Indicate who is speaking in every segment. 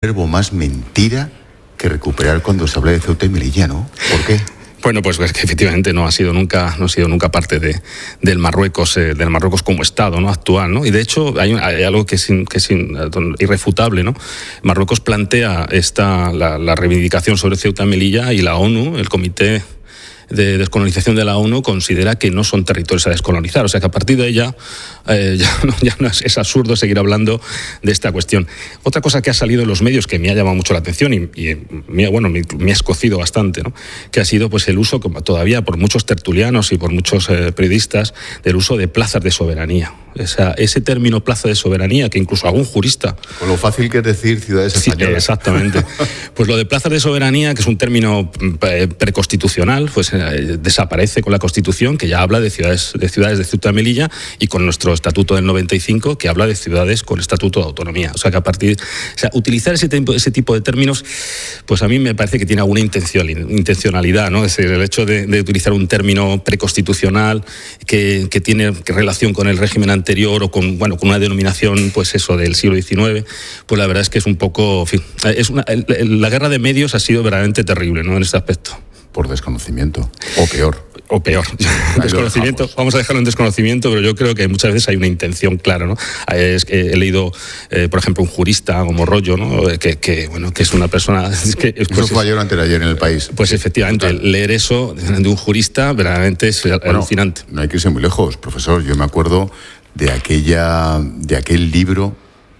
Speaker 1: verbo más mentira que recuperar cuando se habla de Ceuta y Melilla, ¿no? ¿Por qué?
Speaker 2: Bueno, pues es que efectivamente no ha sido nunca parte del Marruecos como Estado, ¿no?, actual, ¿no? Y de hecho hay algo que es irrefutable, ¿no? Marruecos plantea la reivindicación sobre Ceuta y Melilla, y la ONU, el Comité de Descolonización de la ONU, considera que no son territorios a descolonizar. O sea que a partir de ahí ya no es absurdo seguir hablando de esta cuestión. Otra cosa que ha salido en los medios que me ha llamado mucho la atención y me ha escocido bastante, ¿no?, que ha sido pues el uso, como todavía por muchos tertulianos y por muchos periodistas, del uso de plazas de soberanía. O sea, ese término plaza de soberanía, que incluso algún jurista...
Speaker 1: Con lo fácil que es decir ciudades españolas.
Speaker 2: Sí, exactamente. Pues lo de plazas de soberanía, que es un término preconstitucional, pues desaparece con la Constitución, que ya habla de ciudades de Ceuta y Melilla, y con nuestro Estatuto del 95, que habla de ciudades con Estatuto de Autonomía. O sea, que utilizar ese tipo de términos, pues a mí me parece que tiene alguna intencionalidad, ¿no? Es decir, el hecho de utilizar un término preconstitucional que tiene relación con el régimen anterior o con una denominación, pues eso, del siglo XIX, pues la verdad es que es un poco... En fin, la guerra de medios ha sido verdaderamente terrible, ¿no?, en este aspecto.
Speaker 1: Por desconocimiento, o peor.
Speaker 2: Desconocimiento, vamos a dejarlo en desconocimiento, pero yo creo que muchas veces hay una intención clara, ¿no? He leído, por ejemplo, un jurista como Rollo, ¿no?, que es una persona...
Speaker 1: Eso fue ayer o anteayer en El País.
Speaker 2: Pues efectivamente, leer eso de un jurista verdaderamente es alucinante.
Speaker 1: No hay que irse muy lejos, profesor. Yo me acuerdo de aquel libro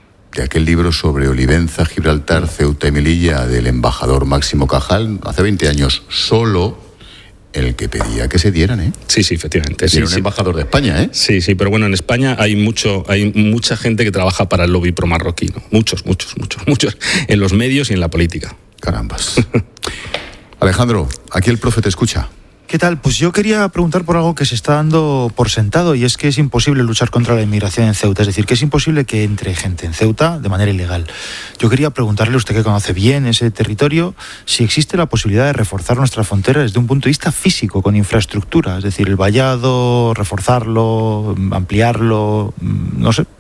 Speaker 1: sobre Olivenza, Gibraltar, Ceuta y Melilla, del embajador Máximo Cajal, hace 20 años, solo el que pedía que se dieran, ¿eh?
Speaker 2: Sí, efectivamente.
Speaker 1: Era un embajador de España, ¿eh?
Speaker 2: Sí, pero bueno, en España hay mucha gente que trabaja para el lobby pro-marroquí, ¿no? Muchos, en los medios y en la política.
Speaker 1: Carambas. Alejandro, aquí el profe te escucha.
Speaker 3: ¿Qué tal? Pues yo quería preguntar por algo que se está dando por sentado, y es que es imposible luchar contra la inmigración en Ceuta. Es decir, que es imposible que entre gente en Ceuta de manera ilegal. Yo quería preguntarle, usted que conoce bien ese territorio, si existe la posibilidad de reforzar nuestra frontera desde un punto de vista físico, con infraestructura. Es decir, el vallado, reforzarlo, ampliarlo, no sé.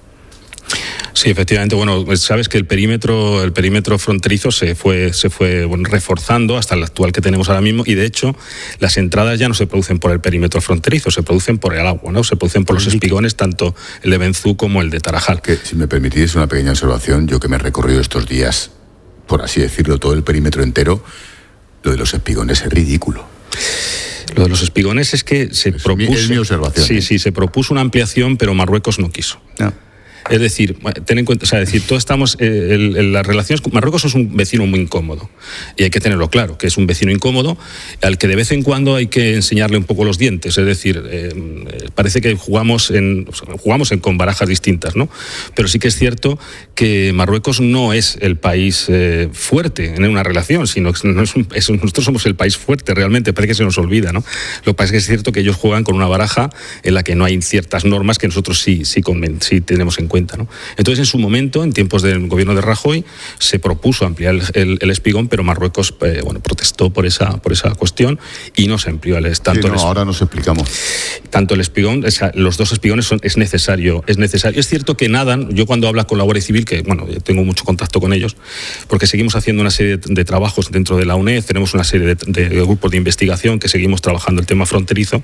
Speaker 2: Sí, efectivamente. Bueno, sabes que el perímetro fronterizo se fue reforzando hasta el actual que tenemos ahora mismo, y de hecho las entradas ya no se producen por el perímetro fronterizo, se producen por el agua, ¿no? Se producen por los espigones, tanto el de Benzú como el de Tarajal.
Speaker 1: Que, si me permitís una pequeña observación, yo que me he recorrido estos días, por así decirlo, todo el perímetro entero, lo de los espigones es ridículo.
Speaker 2: Lo de los espigones es que se propuso...
Speaker 1: Es mi observación.
Speaker 2: Sí, se propuso una ampliación, pero Marruecos no quiso. No. Es decir, ten en cuenta, todos estamos, las relaciones con Marruecos es un vecino muy incómodo, y hay que tenerlo claro, que es un vecino incómodo al que de vez en cuando hay que enseñarle un poco los dientes. Es decir, parece que jugamos con barajas distintas, ¿no? Pero sí que es cierto que Marruecos no es el país fuerte en una relación, sino que nosotros somos el país fuerte realmente, parece que se nos olvida, ¿no? Lo que pasa es que es cierto que ellos juegan con una baraja en la que no hay ciertas normas que nosotros sí tenemos en cuenta, ¿no? Entonces, en su momento, en tiempos del gobierno de Rajoy, se propuso ampliar el espigón, pero Marruecos protestó por esa cuestión y no se amplió
Speaker 1: ahora nos explicamos.
Speaker 2: Tanto el espigón, los dos espigones es necesario. Es cierto que nadan. Yo cuando hablo con la Guardia Civil, que yo tengo mucho contacto con ellos, porque seguimos haciendo una serie de trabajos dentro de la UNED, tenemos una serie de grupos de investigación que seguimos trabajando el tema fronterizo.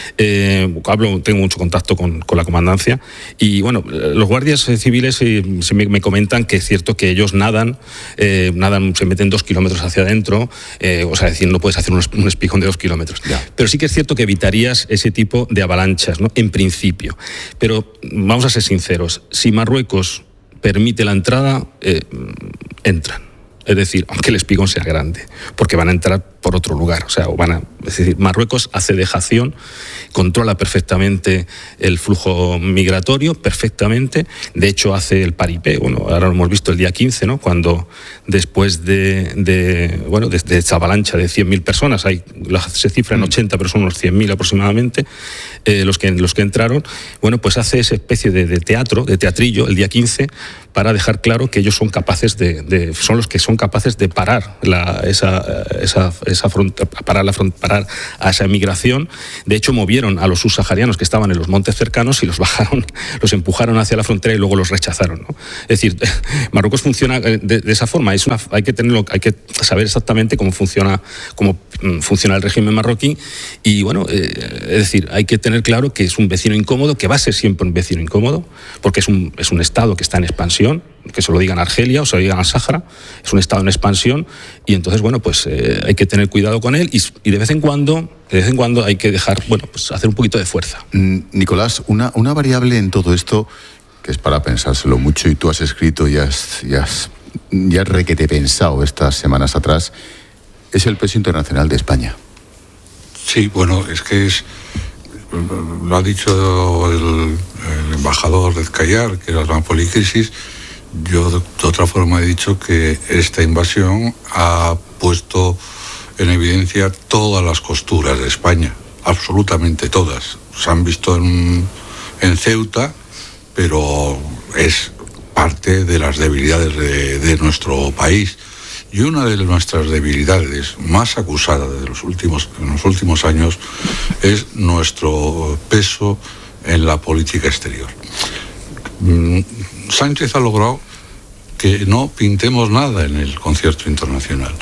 Speaker 2: Tengo mucho contacto con la comandancia, y los guardias civiles me comentan que es cierto que ellos nadan, se meten 2 kilómetros hacia adentro, es decir, no puedes hacer un espigón de 2 kilómetros. Ya. Pero sí que es cierto que evitarías ese tipo de avalanchas, ¿no?, en principio. Pero vamos a ser sinceros, si Marruecos permite la entrada, entran. Es decir, aunque el espigón sea grande, porque van a entrar por otro lugar. Es decir, Marruecos hace dejación, controla perfectamente el flujo migratorio, perfectamente. De hecho, hace el paripé. Ahora lo hemos visto el día 15, ¿no?, cuando después de esta avalancha de 100.000 personas, se cifran 80, pero son unos 100.000 aproximadamente, los que entraron, pues hace esa especie de teatrillo el día 15, para dejar claro que ellos son capaces son los que son capaces de parar esa parar a esa migración. De hecho, movieron a los subsaharianos que estaban en los montes cercanos y los bajaron, los empujaron hacia la frontera y luego los rechazaron, ¿no? Es decir, Marruecos funciona de esa forma. Hay que saber exactamente cómo funciona el régimen marroquí y, bueno, es decir, hay que tener claro que es un vecino incómodo, que va a ser siempre un vecino incómodo, porque es un Estado que está en expansión, que se lo digan a Argelia o se lo digan al Sáhara, es un Estado en expansión y entonces, bueno, pues hay que tener cuidado con él y de vez en cuando hay que dejar, bueno, pues hacer un poquito de fuerza.
Speaker 1: Nicolás, una variable en todo esto que es para pensárselo mucho, y tú has escrito y has requete pensado estas semanas atrás, es el peso internacional de España.
Speaker 4: Sí, bueno, es que lo ha dicho el embajador de Cayar, que era una policrisis. Yo de otra forma he dicho que esta invasión ha puesto en evidencia todas las costuras de España, absolutamente todas. Se han visto en Ceuta, pero es parte de las debilidades de nuestro país. Y una de nuestras debilidades más acusadas en los últimos años es nuestro peso en la política exterior. Sánchez ha logrado que no pintemos nada en el concierto internacional.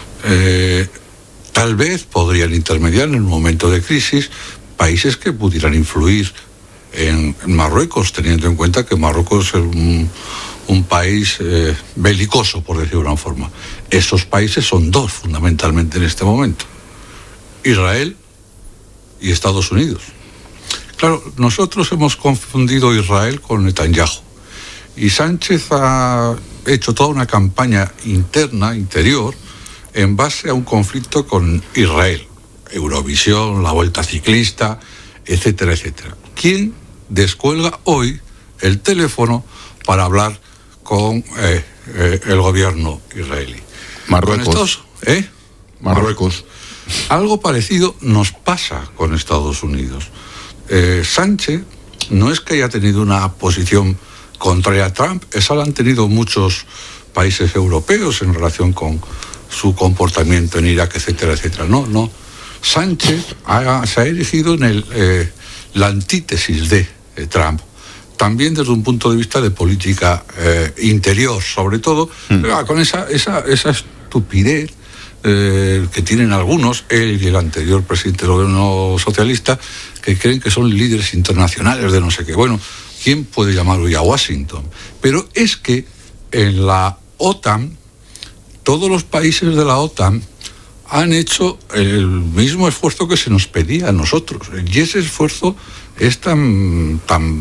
Speaker 4: Tal vez podrían intermediar en un momento de crisis países que pudieran influir en Marruecos, teniendo en cuenta que Marruecos es un país belicoso, por decirlo de una forma. Esos países son dos, fundamentalmente, en este momento: Israel y Estados Unidos. Claro, nosotros hemos confundido Israel con Netanyahu. Y Sánchez ha hecho toda una campaña interior, en base a un conflicto con Israel. Eurovisión, la Vuelta Ciclista, etcétera, etcétera. ¿Quién descuelga hoy el teléfono para hablar con el gobierno israelí?
Speaker 1: Marruecos. Marruecos.
Speaker 4: Algo parecido nos pasa con Estados Unidos. Sánchez no es que haya tenido una posición contraria a Trump, esa la han tenido muchos países europeos en relación con su comportamiento en Irak, etcétera, etcétera. No. Sánchez se ha erigido en la antítesis de Trump, también desde un punto de vista de política interior, sobre todo, con esa estupidez que tienen algunos, él y el anterior presidente del gobierno socialista, que creen que son líderes internacionales de no sé qué. Bueno, ¿quién puede llamar hoy a Washington? Pero es que en la OTAN, todos los países de la OTAN han hecho el mismo esfuerzo que se nos pedía a nosotros. Y ese esfuerzo es tan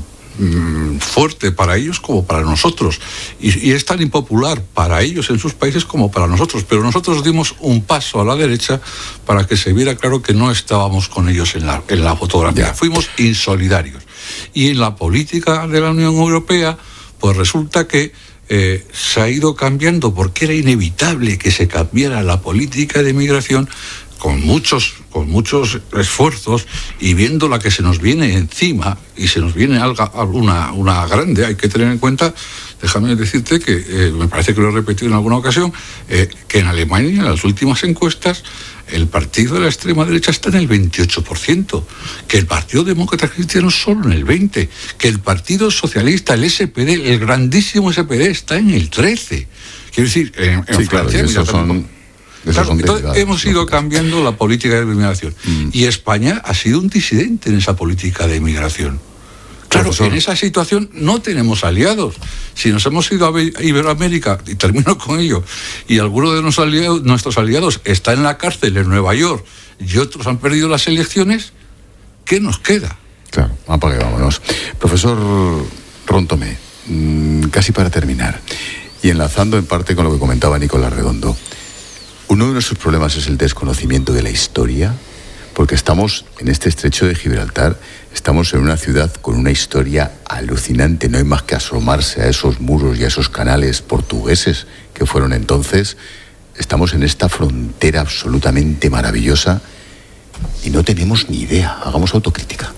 Speaker 4: fuerte para ellos como para nosotros. Y es tan impopular para ellos en sus países como para nosotros. Pero nosotros dimos un paso a la derecha para que se viera claro que no estábamos con ellos en la fotografía. Fuimos insolidarios. Y en la política de la Unión Europea, pues resulta que se ha ido cambiando, porque era inevitable que se cambiara la política de migración con muchos esfuerzos, y viendo la que se nos viene encima, y se nos viene una grande. Hay que tener en cuenta, déjame decirte que me parece que lo he repetido en alguna ocasión, que en Alemania, en las últimas encuestas, el partido de la extrema derecha está en el 28%, que el Partido Demócrata Cristiano solo en el 20%, que el Partido Socialista, el SPD, el grandísimo SPD, está en el 13%. Quiero decir, en Francia... Claro, entonces hemos ido cambiando la política de migración. Y España ha sido un disidente en esa política de migración. Claro, en esa situación no tenemos aliados. Si nos hemos ido a Iberoamérica, y termino con ello, y algunos de nuestros aliados están en la cárcel en Nueva York y otros han perdido las elecciones, ¿qué nos queda?
Speaker 1: Claro, apague, vámonos. Profesor Rontomé, casi para terminar, y enlazando en parte con lo que comentaba Nicolás Redondo, uno de nuestros problemas es el desconocimiento de la historia, porque estamos en este estrecho de Gibraltar, estamos en una ciudad con una historia alucinante. No hay más que asomarse a esos muros y a esos canales portugueses que fueron entonces. Estamos en esta frontera absolutamente maravillosa y no tenemos ni idea. Hagamos autocrítica.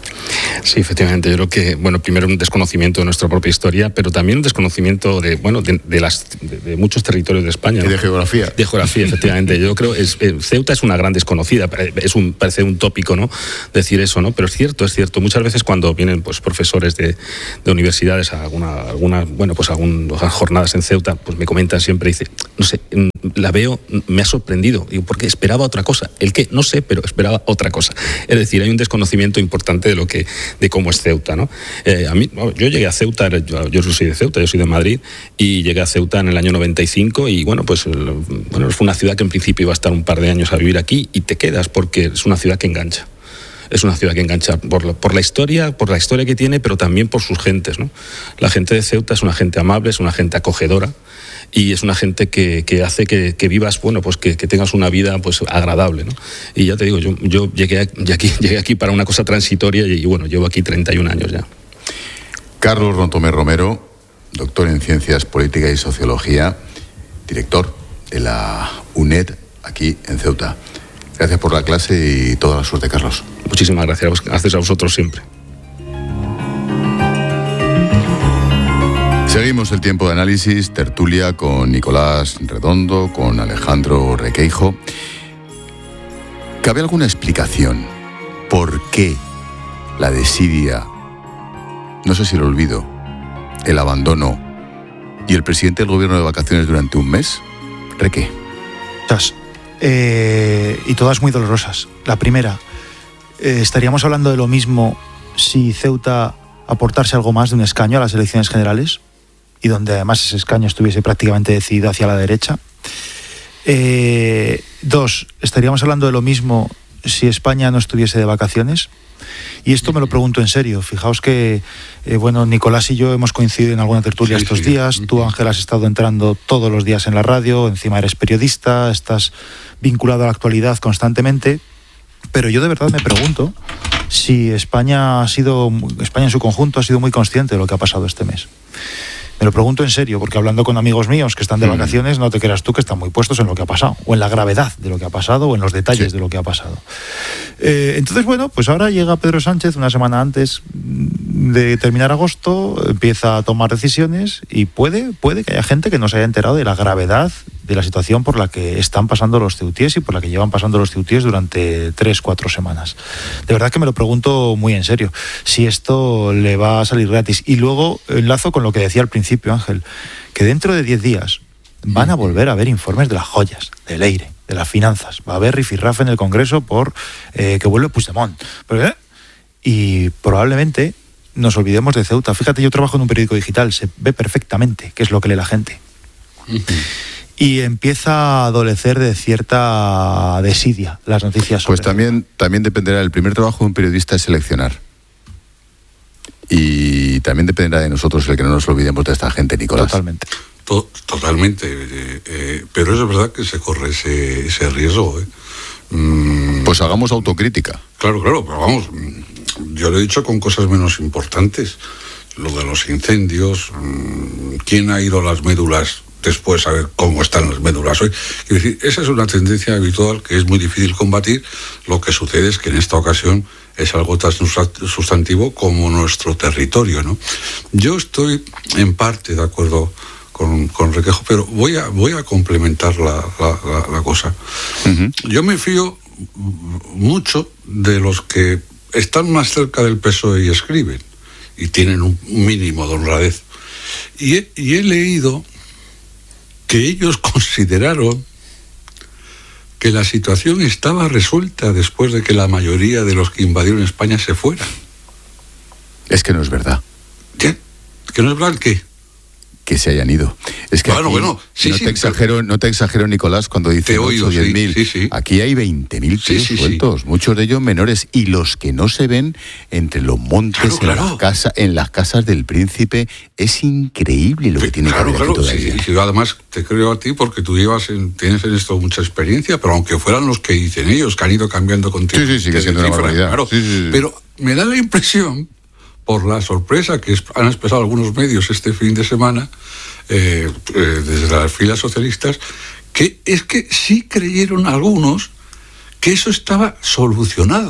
Speaker 2: Sí, efectivamente. Yo creo que, bueno, primero un desconocimiento de nuestra propia historia, pero también un desconocimiento de muchos territorios de España,
Speaker 1: ¿no? Y de
Speaker 2: ¿no?
Speaker 1: geografía.
Speaker 2: De geografía, efectivamente. Yo creo Ceuta es una gran desconocida. Parece un tópico, ¿no?, decir eso, ¿no? Pero es cierto. Muchas veces cuando vienen, pues, profesores de universidades a algunas jornadas en Ceuta, pues me comentan siempre, dice, no sé, la veo, me ha sorprendido. Digo, porque esperaba otra cosa. ¿El qué? No sé, pero esperaba otra cosa. Es decir, hay un desconocimiento importante de cómo es Ceuta, ¿no? Yo llegué a Ceuta, yo soy de Ceuta, yo soy de Madrid, y llegué a Ceuta en el año 95 y fue una ciudad que en principio iba a estar un par de años a vivir aquí y te quedas porque es una ciudad que engancha. Es una ciudad que engancha por la historia que tiene, pero también por sus gentes, ¿no? La gente de Ceuta es una gente amable, es una gente acogedora y es una gente que hace que vivas, que tengas una vida, pues, agradable, ¿no? Y ya te digo, yo llegué aquí para una cosa transitoria y bueno, llevo aquí 31 años ya.
Speaker 1: Carlos Rontomé Romero, doctor en Ciencias Políticas y Sociología, director de la UNED aquí en Ceuta. Gracias por la clase y toda la suerte, Carlos.
Speaker 2: Muchísimas gracias. Gracias a vosotros siempre.
Speaker 1: Seguimos el tiempo de análisis, tertulia con Nicolás Redondo, con Alejandro Requeijo. ¿Cabe alguna explicación por qué la desidia, no sé si lo olvido, el abandono y el presidente del gobierno de vacaciones durante un mes? ¿Reque?
Speaker 3: Y todas muy dolorosas. La primera, ¿estaríamos hablando de lo mismo si Ceuta aportase algo más de un escaño a las elecciones generales y donde además ese escaño estuviese prácticamente decidido hacia la derecha? Dos, ¿estaríamos hablando de lo mismo si España no estuviese de vacaciones? Y esto me lo pregunto en serio. Fijaos que, Nicolás y yo hemos coincidido en alguna tertulia estos días. Tú, Ángel, has estado entrando todos los días en la radio, encima eres periodista, estás vinculado a la actualidad constantemente. Pero yo de verdad me pregunto si España en su conjunto ha sido muy consciente de lo que ha pasado este mes. Me lo pregunto en serio, porque hablando con amigos míos que están de vacaciones, no te creas tú que están muy puestos en lo que ha pasado, o en la gravedad de lo que ha pasado, o en los detalles de lo que ha pasado. Entonces, pues ahora llega Pedro Sánchez una semana antes de terminar agosto, empieza a tomar decisiones y puede que haya gente que no se haya enterado de la gravedad de la situación por la que están pasando los ceutíes y por la que llevan pasando los ceutíes durante 3-4 semanas. De verdad que me lo pregunto muy en serio, si esto le va a salir gratis. Y luego enlazo con lo que decía al principio, Ángel, que dentro de 10 días van a volver a haber informes de las joyas, del Eire, de las finanzas. Va a haber rifirrafe en el Congreso por que vuelve Puigdemont. Y probablemente nos olvidemos de Ceuta. Fíjate, yo trabajo en un periódico digital, se ve perfectamente qué es lo que lee la gente. Y empieza a adolecer de cierta desidia las noticias.
Speaker 1: Pues también dependerá, el primer trabajo de un periodista es seleccionar. Y también dependerá de nosotros el que no nos olvidemos de esta gente, Nicolás.
Speaker 3: Totalmente.
Speaker 4: Totalmente. Pero es verdad que se corre ese riesgo.
Speaker 1: Pues hagamos autocrítica.
Speaker 4: Claro, pero vamos, yo lo he dicho con cosas menos importantes. Lo de los incendios, ¿quién ha ido a las médulas después a ver cómo están las médulas hoy? Quiero decir, esa es una tendencia habitual que es muy difícil combatir. Lo que sucede es que en esta ocasión es algo tan sustantivo como nuestro territorio, ¿no? Yo estoy en parte de acuerdo con Requeijo, pero voy a complementar la cosa. Yo me fío mucho de los que están más cerca del PSOE y escriben y tienen un mínimo de honradez. Y he leído que ellos consideraron que la situación estaba resuelta después de que la mayoría de los que invadieron España se fueran.
Speaker 1: Es que no es verdad.
Speaker 4: ¿Qué? ¿Que no es verdad qué?
Speaker 1: Que se hayan ido. Es que no te exagero, Nicolás, cuando dice 8 o 10.000.
Speaker 4: Sí.
Speaker 1: Aquí hay 20.000 tíos sueltos, muchos de ellos menores, y los que no se ven entre los montes, claro. En las casas del príncipe. Es increíble lo que tiene que haber aquí todavía.
Speaker 4: Sí, además te creo a ti porque tú tienes en esto mucha experiencia, pero aunque fueran los que dicen ellos, que han ido cambiando contigo.
Speaker 1: Sí, sigue siendo una barbaridad.
Speaker 4: Claro.
Speaker 1: Sí.
Speaker 4: Pero me da la impresión, por la sorpresa que han expresado algunos medios este fin de semana, desde las filas socialistas, que es que sí creyeron algunos que eso estaba solucionado.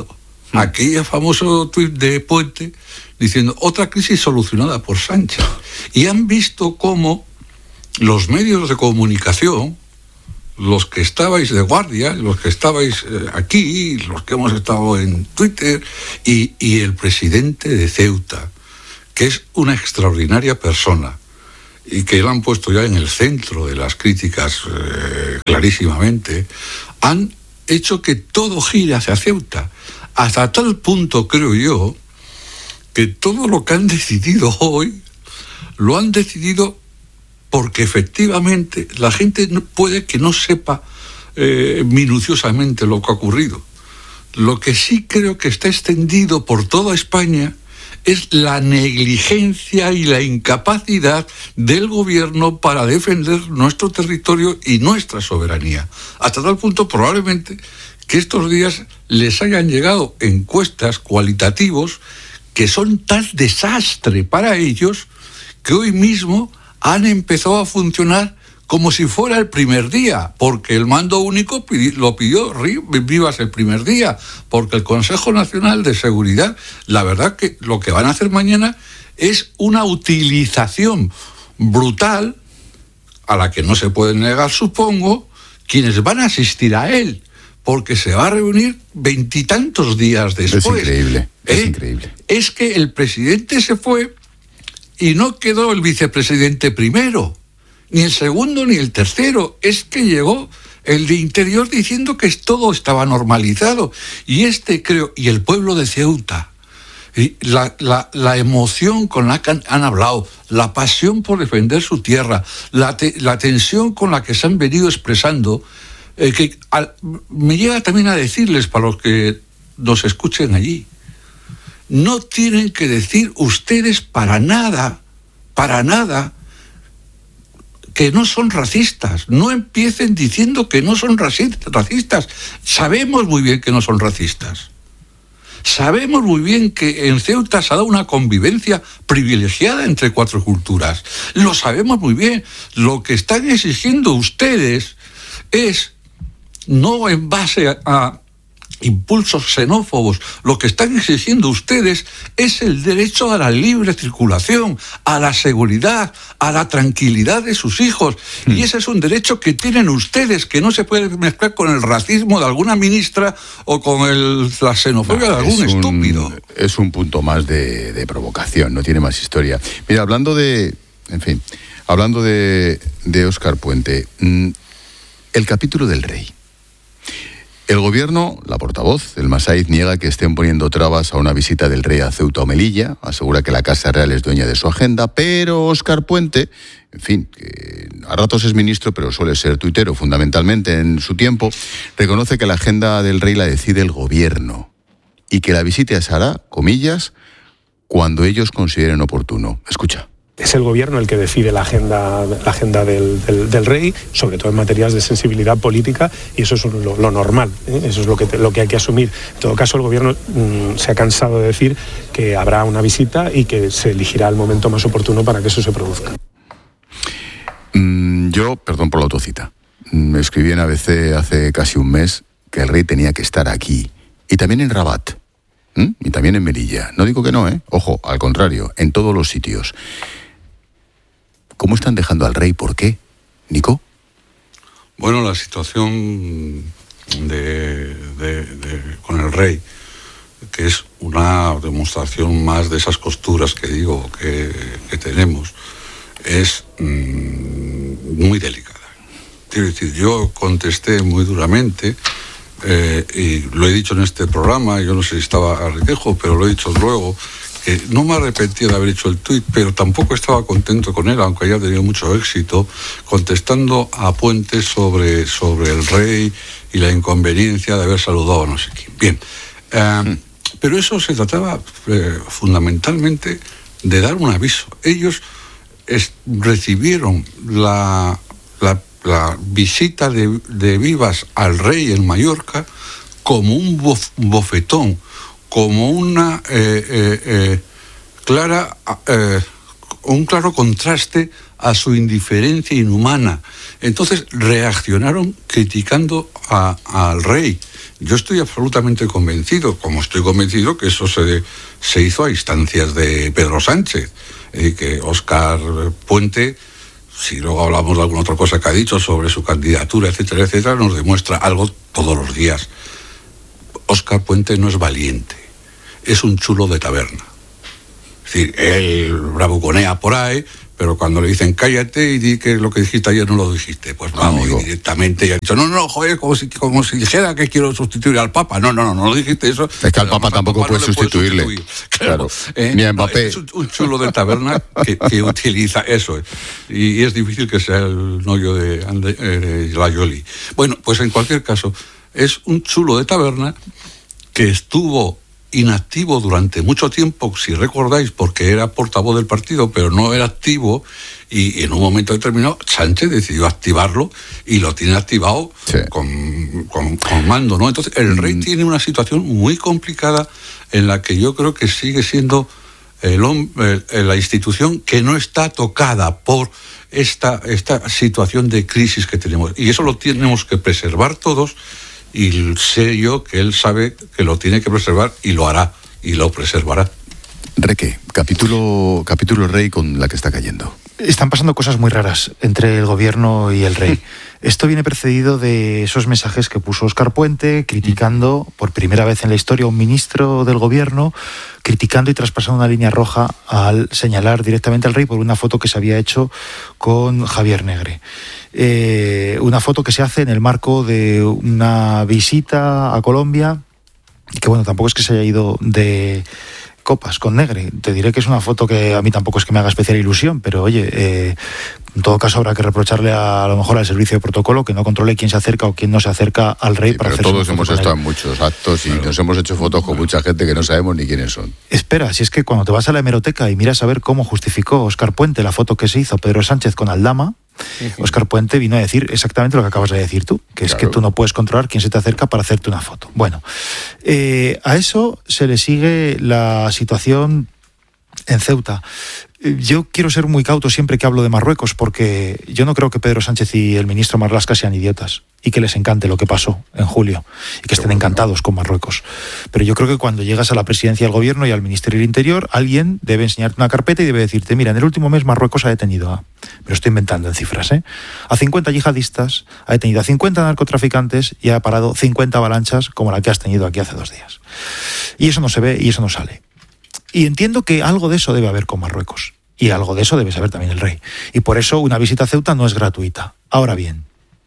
Speaker 4: aquel famoso tuit de Puente diciendo otra crisis solucionada por Sánchez. Y han visto cómo los medios de comunicación, los que estabais de guardia, los que estabais aquí, los que hemos estado en Twitter, y el presidente de Ceuta, que es una extraordinaria persona y que lo han puesto ya en el centro de las críticas clarísimamente, han hecho que todo gire hacia Ceuta. Hasta tal punto, creo yo, que todo lo que han decidido hoy, lo han decidido porque efectivamente la gente puede que no sepa minuciosamente lo que ha ocurrido. Lo que sí creo que está extendido por toda España es la negligencia y la incapacidad del gobierno para defender nuestro territorio y nuestra soberanía. Hasta tal punto, probablemente, que estos días les hayan llegado encuestas cualitativos que son tal desastre para ellos que hoy mismo han empezado a funcionar como si fuera el primer día, porque el mando único lo pidió Rivas el primer día, porque el Consejo Nacional de Seguridad, la verdad que lo que van a hacer mañana es una utilización brutal, a la que no se puede negar, supongo, quienes van a asistir a él, porque se va a reunir 20 y tantos días después.
Speaker 1: Es increíble, es increíble.
Speaker 4: Es que el presidente se fue y no quedó el vicepresidente primero, ni el segundo ni el tercero. Es que llegó el de Interior diciendo que todo estaba normalizado. Y creo, y el pueblo de Ceuta, y la emoción con la que han hablado, la pasión por defender su tierra, la tensión con la que se han venido expresando, me llega también a decirles, para los que nos escuchen allí, no tienen que decir ustedes para nada, que no son racistas. No empiecen diciendo que no son racistas. Sabemos muy bien que no son racistas. Sabemos muy bien que en Ceuta se ha dado una convivencia privilegiada entre 4 culturas. Lo sabemos muy bien. Lo que están exigiendo ustedes es, no en base a impulsos xenófobos, lo que están exigiendo ustedes es el derecho a la libre circulación, a la seguridad, a la tranquilidad de sus hijos. Y ese es un derecho que tienen ustedes, que no se puede mezclar con el racismo de alguna ministra o con la xenofobia de algún estúpido.
Speaker 1: Es un punto más de provocación, no tiene más historia. Mira, hablando de Óscar Puente, el capítulo del rey. El gobierno, la portavoz, el Masaiz, niega que estén poniendo trabas a una visita del rey a Ceuta o Melilla, asegura que la Casa Real es dueña de su agenda, pero Óscar Puente, en fin, que a ratos es ministro, pero suele ser tuitero fundamentalmente en su tiempo, reconoce que la agenda del rey la decide el gobierno y que la visita se hará, comillas, cuando ellos consideren oportuno. Escucha.
Speaker 5: Es el gobierno el que decide la agenda del rey, sobre todo en materias de sensibilidad política, y eso es lo normal, ¿eh? Eso es lo que hay que asumir. En todo caso, el gobierno se ha cansado de decir que habrá una visita y que se elegirá el momento más oportuno para que eso se produzca.
Speaker 1: Yo, perdón por la autocita, escribí en ABC hace casi un mes que el rey tenía que estar aquí, y también en Rabat, y también en Melilla. No digo que no, ojo, al contrario, en todos los sitios. ¿Cómo están dejando al rey? ¿Por qué, Nico?
Speaker 4: Bueno, la situación con el rey, que es una demostración más de esas costuras que digo que tenemos, es muy delicada. Quiero decir, yo contesté muy duramente, y lo he dicho en este programa, yo no sé si estaba a requejo, pero lo he dicho luego, que no me arrepentía de haber hecho el tuit, pero tampoco estaba contento con él, aunque haya tenido mucho éxito, contestando a Puente sobre el rey y la inconveniencia de haber saludado a no sé quién. Bien, pero eso se trataba fundamentalmente de dar un aviso. Ellos recibieron la visita de Vivas al rey en Mallorca como un bofetón, como una un claro contraste a su indiferencia inhumana. Entonces reaccionaron criticando al rey. Yo estoy absolutamente convencido, como estoy convencido que eso se hizo a instancias de Pedro Sánchez, que Óscar Puente, si luego hablamos de alguna otra cosa que ha dicho sobre su candidatura, etcétera, etcétera, nos demuestra algo todos los días. Óscar Puente no es valiente, es un chulo de taberna. Es decir, él bravuconea por ahí, pero cuando le dicen cállate y di que lo que dijiste ayer no lo dijiste, pues vamos, y directamente y ha dicho, no, joder, como si dijera que quiero sustituir al Papa. No dijiste eso.
Speaker 1: Es que al Papa tampoco puede sustituirle.
Speaker 4: Claro.
Speaker 1: Ni a Mbappé.
Speaker 4: Es un chulo de taberna que utiliza eso. Y es difícil que sea el novio de la Jolie. Bueno, pues en cualquier caso, es un chulo de taberna que estuvo inactivo durante mucho tiempo, si recordáis, porque era portavoz del partido, pero no era activo, y en un momento determinado Sánchez decidió activarlo y lo tiene activado con mando, ¿no? Entonces el rey tiene una situación muy complicada en la que yo creo que sigue siendo la institución que no está tocada por esta situación de crisis que tenemos, y eso lo tenemos que preservar todos. Y sé yo que él sabe que lo tiene que preservar y lo hará, y lo preservará.
Speaker 1: Reque, capítulo rey con la que está cayendo.
Speaker 3: Están pasando cosas muy raras entre el gobierno y el rey. Esto viene precedido de esos mensajes que puso Óscar Puente, criticando por primera vez en la historia a un ministro del gobierno, criticando y traspasando una línea roja al señalar directamente al rey por una foto que se había hecho con Javier Negre. Una foto que se hace en el marco de una visita a Colombia, y que bueno, tampoco es que se haya ido de copas con Negre. Te diré que es una foto que a mí tampoco es que me haga especial ilusión, pero oye, en todo caso habrá que reprocharle a lo mejor al servicio de protocolo que no controle quién se acerca o quién no se acerca al rey, para hacer.
Speaker 1: Pero todos hemos estado en muchos actos y nos hemos hecho fotos con mucha gente que no sabemos ni quiénes son.
Speaker 3: Espera, si es que cuando te vas a la hemeroteca y miras a ver cómo justificó Óscar Puente la foto que se hizo Pedro Sánchez con Aldama, Óscar Puente vino a decir exactamente lo que acabas de decir tú, que es que tú no puedes controlar quién se te acerca para hacerte una foto. Bueno, a eso se le sigue la situación en Ceuta. Yo quiero ser muy cauto siempre que hablo de Marruecos, porque yo no creo que Pedro Sánchez y el ministro Marlaska sean idiotas y que les encante lo que pasó en julio y que estén encantados con Marruecos. Pero yo creo que cuando llegas a la presidencia del gobierno y al Ministerio del Interior, alguien debe enseñarte una carpeta y debe decirte, mira, en el último mes Marruecos ha detenido me lo estoy inventando en cifras, a 50 yihadistas, ha detenido a 50 narcotraficantes y ha parado 50 avalanchas como la que has tenido aquí hace 2 días. Y eso no se ve y eso no sale. Y entiendo que algo de eso debe haber con Marruecos. Y algo de eso debe saber también el rey. Y por eso una visita a Ceuta no es gratuita. Ahora bien,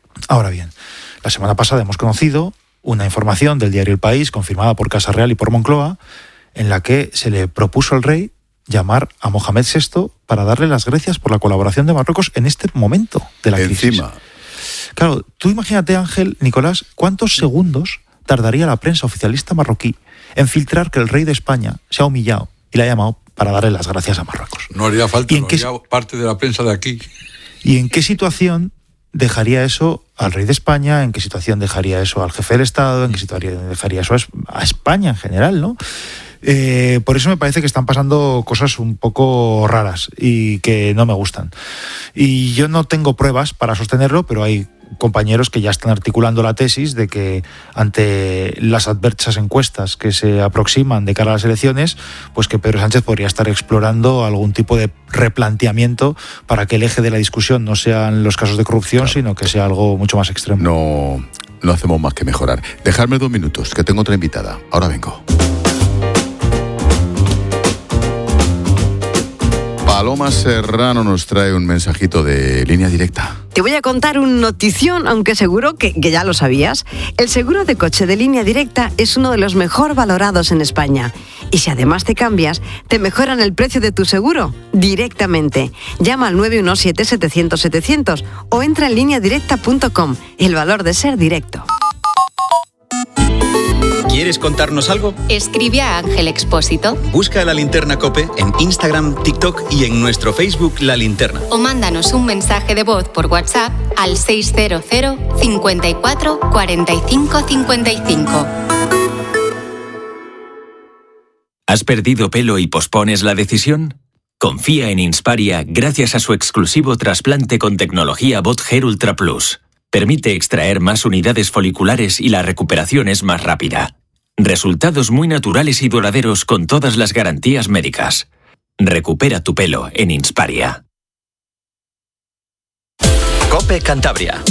Speaker 3: la semana pasada hemos conocido una información del diario El País, confirmada por Casa Real y por Moncloa, en la que se le propuso al rey llamar a Mohamed VI para darle las gracias por la colaboración de Marruecos en este momento de la crisis.
Speaker 1: Encima.
Speaker 3: Claro, tú imagínate, Ángel, Nicolás, cuántos segundos tardaría la prensa oficialista marroquí en filtrar que el rey de España se ha humillado y le ha llamado para darle las gracias a Marruecos.
Speaker 4: No haría falta, no haría parte de la prensa de aquí.
Speaker 3: ¿Y en qué situación dejaría eso al rey de España? ¿En qué situación dejaría eso al jefe del Estado? ¿En qué situación dejaría eso a España en general, no? Por eso me parece que están pasando cosas un poco raras y que no me gustan. Y yo no tengo pruebas para sostenerlo, pero hay compañeros que ya están articulando la tesis de que ante las adversas encuestas que se aproximan de cara a las elecciones, pues que Pedro Sánchez podría estar explorando algún tipo de replanteamiento para que el eje de la discusión no sean los casos de corrupción, sino que sea algo mucho más extremo.
Speaker 1: No hacemos más que mejorar. Dejadme 2 minutos, que tengo otra invitada. Ahora vengo. Paloma Serrano nos trae un mensajito de Línea Directa.
Speaker 6: Te voy a contar una notición, aunque seguro que ya lo sabías. El seguro de coche de Línea Directa es uno de los mejor valorados en España. Y si además te cambias, te mejoran el precio de tu seguro directamente. Llama al 917-700-700 o entra en lineadirecta.com. El valor de ser directo.
Speaker 7: ¿Quieres contarnos algo?
Speaker 8: Escribe a Ángel Expósito.
Speaker 7: Busca La Linterna COPE en Instagram, TikTok y en nuestro Facebook La Linterna.
Speaker 8: O mándanos un mensaje de voz por WhatsApp al 600 54 45 55.
Speaker 9: ¿Has perdido pelo y pospones la decisión? Confía en Insparia gracias a su exclusivo trasplante con tecnología BotHair Ultra Plus. Permite extraer más unidades foliculares y la recuperación es más rápida. Resultados muy naturales y duraderos con todas las garantías médicas. Recupera tu pelo en Insparia.
Speaker 10: COPE Cantabria.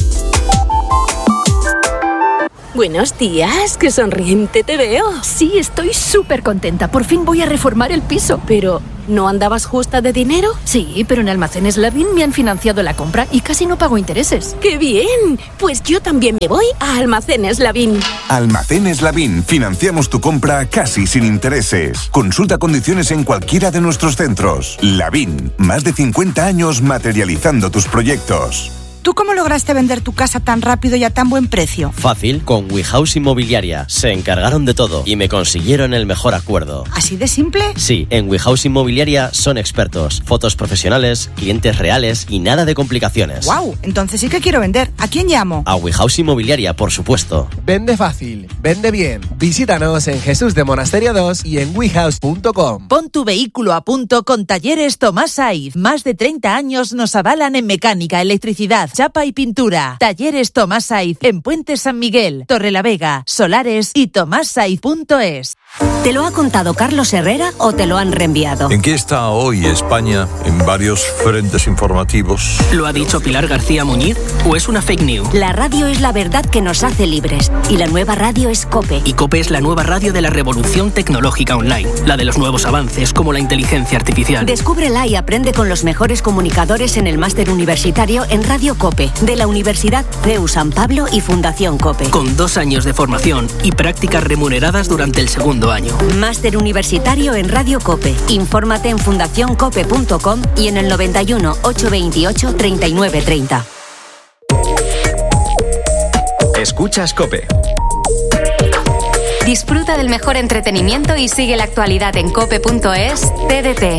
Speaker 11: Buenos días, qué sonriente te veo.
Speaker 12: Sí, estoy súper contenta. Por fin voy a reformar el piso.
Speaker 11: Pero, ¿no andabas justa de dinero?
Speaker 12: Sí, pero en Almacenes Lavín me han financiado la compra y casi no pago intereses.
Speaker 11: ¡Qué bien! Pues yo también me voy a Almacenes Lavín.
Speaker 13: Almacenes Lavín. Financiamos tu compra casi sin intereses. Consulta condiciones en cualquiera de nuestros centros. Lavín. Más de 50 años materializando tus proyectos.
Speaker 14: ¿Tú cómo lograste vender tu casa tan rápido y a tan buen precio?
Speaker 15: Fácil, con WeHouse Inmobiliaria. Se encargaron de todo y me consiguieron el mejor acuerdo.
Speaker 14: ¿Así de simple?
Speaker 15: Sí, en WeHouse Inmobiliaria son expertos. Fotos profesionales, clientes reales y nada de complicaciones.
Speaker 14: ¡Wow! Entonces sí que quiero vender. ¿A quién llamo?
Speaker 15: A WeHouse Inmobiliaria, por supuesto.
Speaker 16: Vende fácil, vende bien. Visítanos en Jesús de Monasterio 2 y en wehouse.com.
Speaker 17: Pon tu vehículo a punto con Talleres Tomás Saiz. Más de 30 años nos avalan en mecánica, electricidad, chapa y pintura. Talleres Tomás Saiz en Puente San Miguel, Torrelavega, Solares y tomassaiz.es.
Speaker 6: ¿Te lo ha contado Carlos Herrera o te lo han reenviado?
Speaker 18: ¿En qué está hoy España en varios frentes informativos?
Speaker 19: ¿Lo ha dicho Pilar García Muñiz o es una fake news?
Speaker 6: La radio es la verdad que nos hace libres y la nueva radio es COPE.
Speaker 19: Y COPE es la nueva radio de la revolución tecnológica online, la de los nuevos avances como la inteligencia artificial.
Speaker 6: Descúbrela y aprende con los mejores comunicadores en el máster universitario en Radio COPE de la Universidad CEU San Pablo y Fundación COPE.
Speaker 19: Con 2 años de formación y prácticas remuneradas durante el segundo año.
Speaker 6: Máster universitario en Radio COPE. Infórmate en fundacioncope.com y en el 91 828 3930.
Speaker 10: Escuchas COPE.
Speaker 8: Disfruta del mejor entretenimiento y sigue la actualidad en cope.es. TDT,